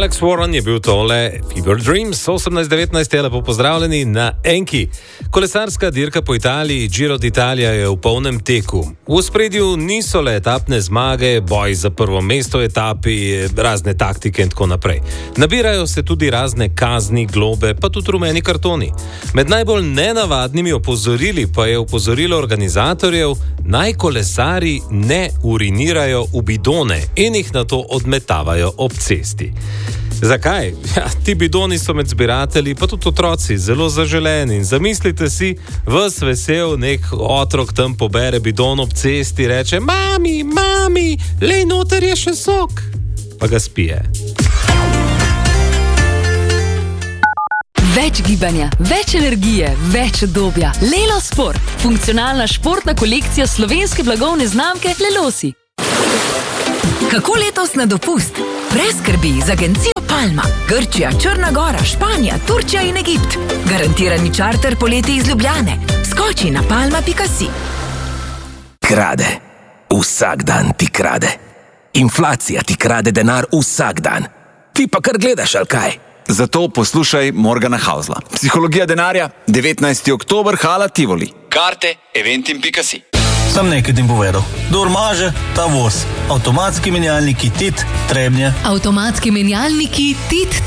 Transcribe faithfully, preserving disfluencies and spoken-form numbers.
Alex Warren je bil tole, Fever Dreams, osemnajst devetnajst je lepo pozdravljeni na Enki. Kolesarska dirka po Italiji, Giro d'Italia je v polnem teku. V ospredju niso le etapne zmage, boj za prvo mesto etapi, razne taktike in tako naprej. Nabirajo se tudi razne kazni, globe, pa tudi rumeni kartoni. Med najbolj nenavadnimi opozorili pa je opozorilo organizatorjev, naj kolesari ne urinirajo v bidone in jih nato odmetavajo ob cesti. Zakaj? Ja, ti bidoni so med zbiratelji, pa tudi otroci, zelo zaželeni. In zamislite si, ves vesel nek otrok tam pobere bidon ob cesti, reče: Mami, mami, lej noter je še sok. Pa ga spije. Več gibanja, več energije, več obdobja. Lelo Sport. Funkcionalna športna kolekcija slovenske blagovne znamke Lelosi. Kako letos na dopust? Brez skrbi z agencijo Palma. Grčija, Črna Gora, Španija, Turčija in Egipt. Garantirani čarter poleti iz Ljubljane. Skoči na palma pika si. Krade. Vsak dan ti krade. Inflacija ti krade denar vsak dan. Ti pa kar gledaš, ali kaj? Zato poslušaj Morgana Hausla. Psihologija denarja, devetnajsti oktober, hala Tivoli. Karte eventim pika si. Sam nekaj tim povedal. Dor maže, ta voz. Avtomatski menjalniki Tit, Trebnje. Avtomatski menjalniki Tit,